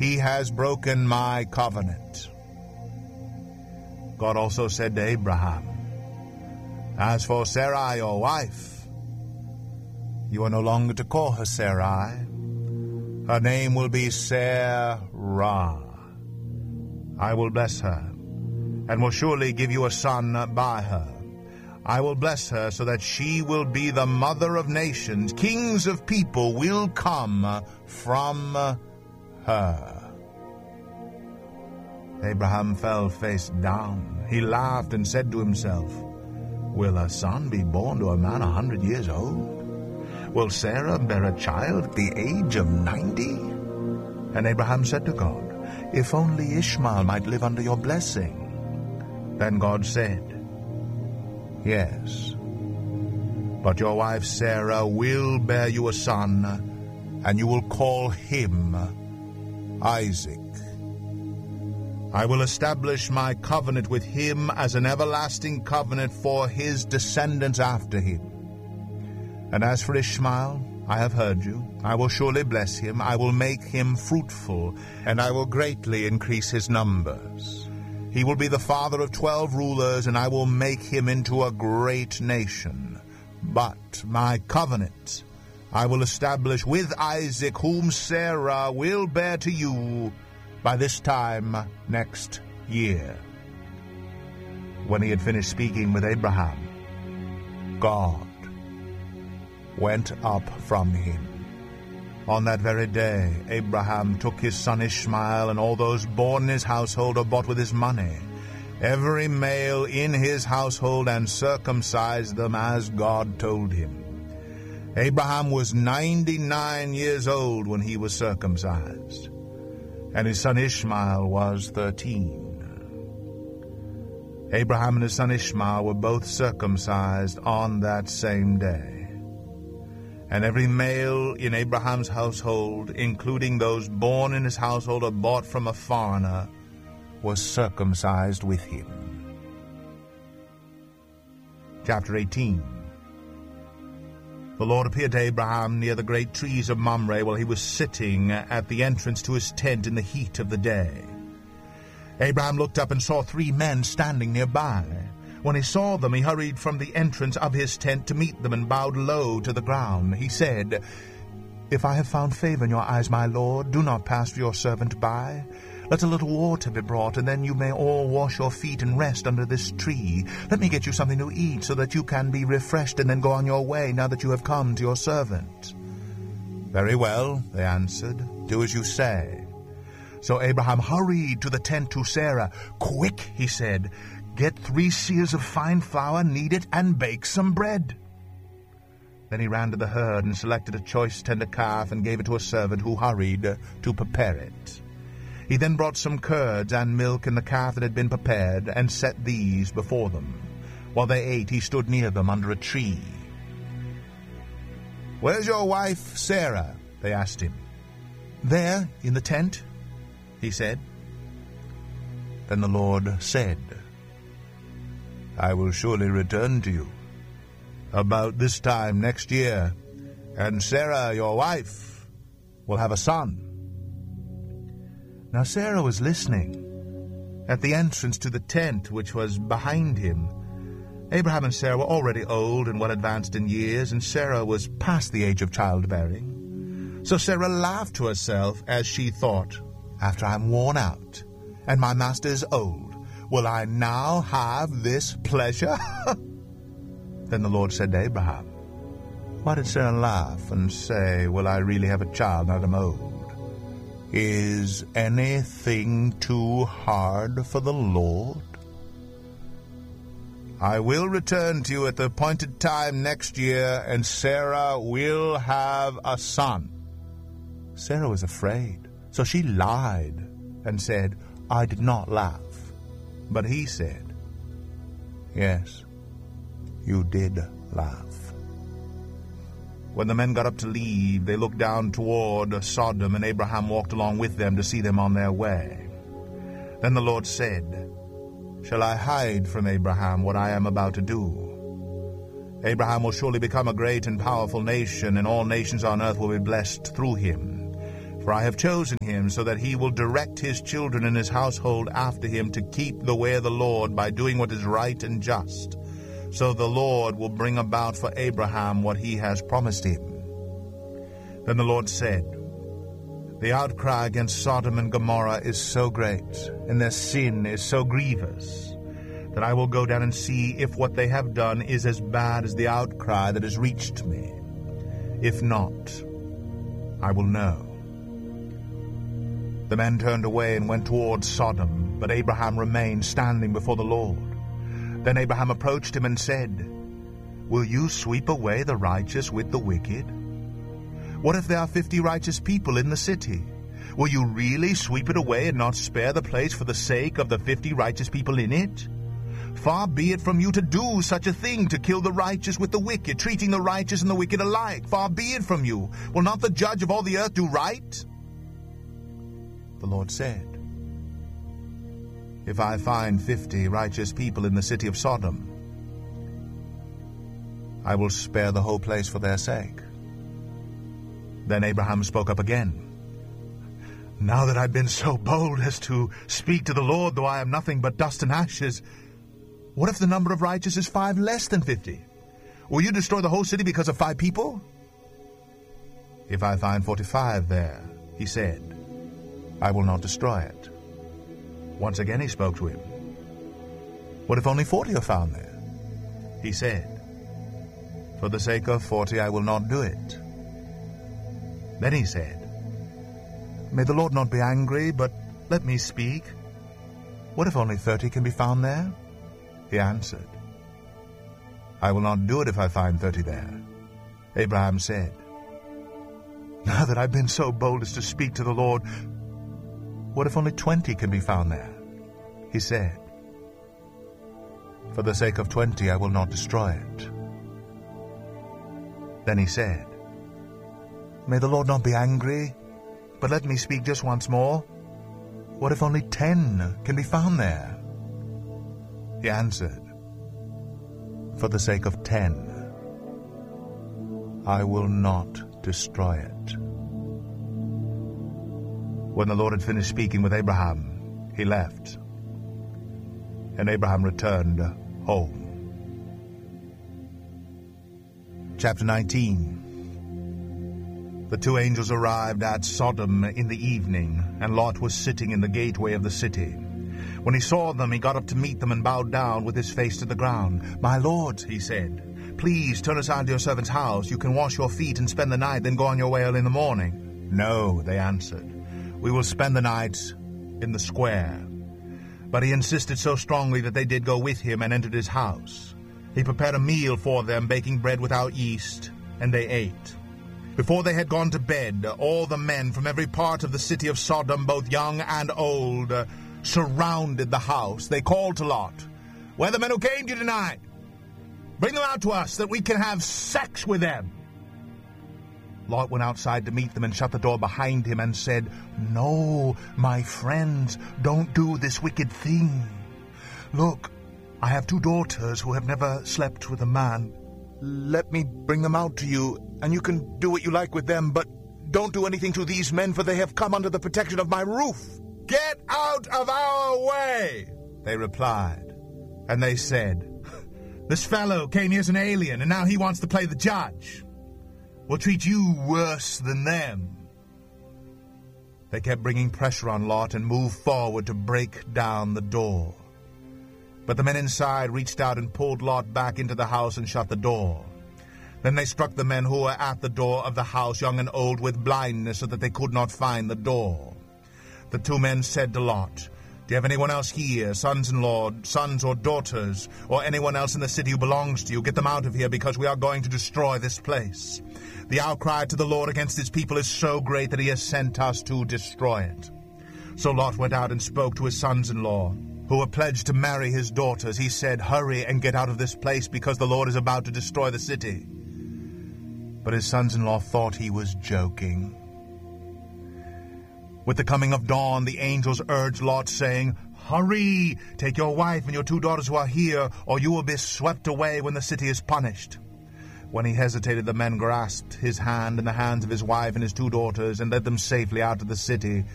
He has broken my covenant. God also said to Abraham, As for Sarai, your wife, you are no longer to call her Sarai. Her name will be Sarah. I will bless her, and will surely give you a son by her. I will bless her so that she will be the mother of nations. Kings of people will come from her. Abraham fell face down. He laughed and said to himself, Will a son be born to a man 100 years old? Will Sarah bear a child at the age of 90? And Abraham said to God, If only Ishmael might live under your blessing. Then God said, Yes, but your wife Sarah will bear you a son, and you will call him Isaac. I will establish my covenant with him as an everlasting covenant for his descendants after him. And as for Ishmael, I have heard you. I will surely bless him. I will make him fruitful, and I will greatly increase his numbers. He will be the father of 12 rulers, and I will make him into a great nation. But my covenant I will establish with Isaac, whom Sarah will bear to you by this time next year. When he had finished speaking with Abraham, God went up from him. On that very day, Abraham took his son Ishmael and all those born in his household or bought with his money, every male in his household, and circumcised them as God told him. Abraham was 99 years old when he was circumcised, and his son Ishmael was 13. Abraham and his son Ishmael were both circumcised on that same day. And every male in Abraham's household, including those born in his household or bought from a foreigner, was circumcised with him. Chapter 18. The Lord appeared to Abraham near the great trees of Mamre while he was sitting at the entrance to his tent in the heat of the day. Abraham looked up and saw 3 men standing nearby. When he saw them, he hurried from the entrance of his tent to meet them and bowed low to the ground. He said, If I have found favor in your eyes, my lord, do not pass your servant by. Let a little water be brought, and then you may all wash your feet and rest under this tree. Let me get you something to eat, so that you can be refreshed and then go on your way, now that you have come to your servant. Very well, they answered. Do as you say. So Abraham hurried to the tent to Sarah. Quick, he said, get 3 seahs of fine flour, knead it, and bake some bread. Then he ran to the herd and selected a choice tender calf and gave it to a servant who hurried to prepare it. He then brought some curds and milk and the calf that had been prepared and set these before them. While they ate, he stood near them under a tree. Where's your wife, Sarah? They asked him. There, in the tent, he said. Then the Lord said, I will surely return to you about this time next year, and Sarah, your wife, will have a son. Now Sarah was listening at the entrance to the tent, which was behind him. Abraham and Sarah were already old and well advanced in years, and Sarah was past the age of childbearing. So Sarah laughed to herself as she thought, After I'm worn out and my master is old, will I now have this pleasure? Then the Lord said to Abraham, Why did Sarah laugh and say, Will I really have a child now that I'm old? Is anything too hard for the Lord? I will return to you at the appointed time next year, and Sarah will have a son. Sarah was afraid, so she lied and said, I did not laugh. But he said, Yes, you did laugh. When the men got up to leave, they looked down toward Sodom, and Abraham walked along with them to see them on their way. Then the Lord said, Shall I hide from Abraham what I am about to do? Abraham will surely become a great and powerful nation, and all nations on earth will be blessed through him. For I have chosen him so that he will direct his children and his household after him to keep the way of the Lord by doing what is right and just. So the Lord will bring about for Abraham what he has promised him. Then the Lord said, The outcry against Sodom and Gomorrah is so great, and their sin is so grievous, that I will go down and see if what they have done is as bad as the outcry that has reached me. If not, I will know. The men turned away and went towards Sodom, but Abraham remained standing before the Lord. Then Abraham approached him and said, Will you sweep away the righteous with the wicked? What if there are 50 righteous people in the city? Will you really sweep it away and not spare the place for the sake of the 50 righteous people in it? Far be it from you to do such a thing, to kill the righteous with the wicked, treating the righteous and the wicked alike. Far be it from you. Will not the judge of all the earth do right? The Lord said, If I find 50 righteous people in the city of Sodom, I will spare the whole place for their sake. Then Abraham spoke up again. Now that I've been so bold as to speak to the Lord, though I am nothing but dust and ashes, what if the number of righteous is 5 less than 50? Will you destroy the whole city because of 5 people? If I find 45 there, he said, I will not destroy it. Once again he spoke to him. What if only 40 are found there? He said, For the sake of 40 I will not do it. Then he said, May the Lord not be angry, but let me speak. What if only 30 can be found there? He answered, I will not do it if I find 30 there. Abraham said, Now that I've been so bold as to speak to the Lord, what if only 20 can be found there? He said, For the sake of 20 I will not destroy it. Then he said, May the Lord not be angry, but let me speak just once more. What if only 10 can be found there? He answered, For the sake of 10, I will not destroy it. When the Lord had finished speaking with Abraham, he left, and Abraham returned home. Chapter 19. The 2 angels arrived at Sodom in the evening, and Lot was sitting in the gateway of the city. When he saw them, he got up to meet them and bowed down with his face to the ground. My lords, he said, please turn aside to your servant's house. You can wash your feet and spend the night, then go on your way early in the morning. No, they answered. We will spend the night in the square. But he insisted so strongly that they did go with him and entered his house. He prepared a meal for them, baking bread without yeast, and they ate. Before they had gone to bed, all the men from every part of the city of Sodom, both young and old, surrounded the house. They called to Lot, Where are the men who came to you tonight? Bring them out to us, that we can have sex with them. Lot went outside to meet them and shut the door behind him and said, No, my friends, don't do this wicked thing. Look, I have 2 daughters who have never slept with a man. Let me bring them out to you, and you can do what you like with them, but don't do anything to these men, for they have come under the protection of my roof. Get out of our way, they replied. And they said, This fellow came here as an alien, and now he wants to play the judge. We'll treat you worse than them. They kept bringing pressure on Lot and moved forward to break down the door. But the men inside reached out and pulled Lot back into the house and shut the door. Then they struck the men who were at the door of the house, young and old, with blindness, so that they could not find the door. The 2 men said to Lot, Do you have anyone else here, sons-in-law, sons or daughters, or anyone else in the city who belongs to you? Get them out of here, because we are going to destroy this place. The outcry to the Lord against his people is so great that he has sent us to destroy it. So Lot went out and spoke to his sons-in-law, who were pledged to marry his daughters. He said, Hurry and get out of this place, because the Lord is about to destroy the city. But his sons-in-law thought he was joking. With the coming of dawn, the angels urged Lot, saying, Hurry, take your wife and your 2 daughters who are here, or you will be swept away when the city is punished. When he hesitated, the men grasped his hand and the hands of his wife and his 2 daughters and led them safely out of the city,